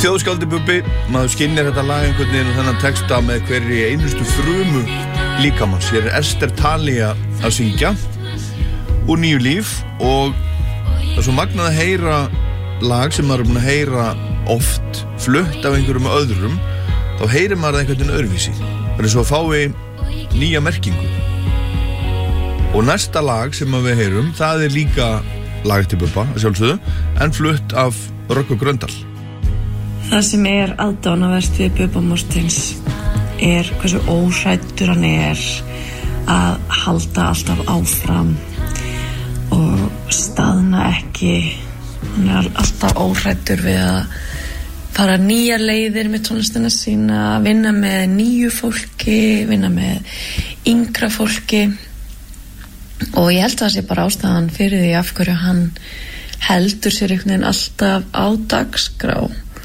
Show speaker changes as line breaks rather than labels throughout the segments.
Þjóðskáldi Bubbi, maður skinnir þetta lag einhvern veginn og þennan texta með hverri einustu frumu líkamanns. Hér Ester Thalia að syngja úr Nýju líf og það er svo magnað að heyra lag sem maður búin að heyra oft flutt af einhverjum öðrum, þá heyrir maður það einhvern veginn öðruvísi. Það er svo að fái nýja merkingu. Og næsta lag sem við heyrum, það er líka lag til Bubba, að sjálfsögðu, en flutt af Röggu Gröndal.
Það sem aðdáunarvert við Bubba Morthens hversu óhræddur hann að halda alltaf áfram og staðna ekki. Hann alltaf óhræddur við að fara nýjar leiðir með tónlistina sína, vinna með nýju fólki, vinna með yngra fólki. Og ég held að það sé bara ástæðan fyrir því af hverju hann heldur sér einhvern veginn alltaf á dagskrá.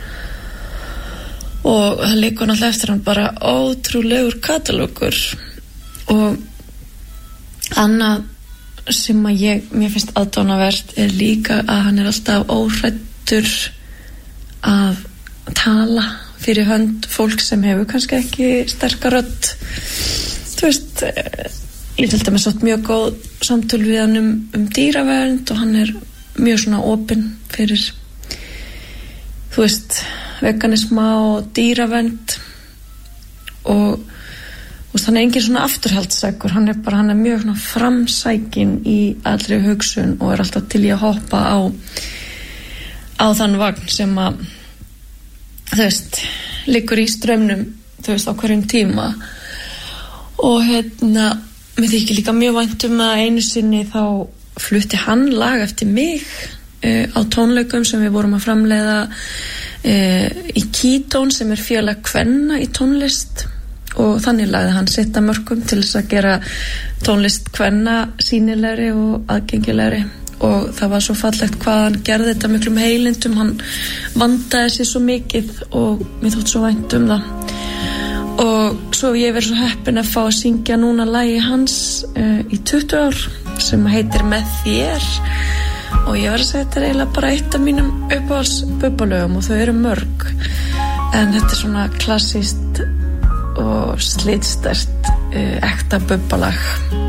Og það liggur náttúrulega eftir hann bara ótrúlegur katalógur. Og annað sem að mér finnst aðdáunarvert líka að hann alltaf óhræddur að tala fyrir hönd fólk sem hefur kannski ekki sterka rödd. Þú veist, ég held að mér sátt mjög góð samtöl við hann um dýravernd og hann mjög svona opinn fyrir, þú veist, veganisma og dýravernd og hann engin svona afturhaldssækur, hann mjög svona framsækin í allri hugsun og alltaf til í að hoppa á þann vagn sem að, þú veist, liggur í straumnum, þú veist, á hverjum tíma. Og mér þykir líka mjög vænt að einu sinni þá flutti hann lag eftir mig á tónleikum sem við vorum að framleiða í Keystone sem félag kvenna í tónlist og þannig lagði hann sitt af mörkum til þess að gera tónlist kvenna sýnilegri og aðgengilegri og það var svo fallegt hvað hann gerði þetta miklum heilindum, hann vandaði sér svo mikið og mér þótt svo vænt það. Og svo ég verið svo heppin að fá að syngja núna lagi hans í 20 ár sem heitir Með þér og ég verið að segja þetta eiginlega bara eitt af mínum uppáhalds Bubba-lögum og þau eru mörg en þetta svona klassískt og slitsterkt ekta Bubba-lag.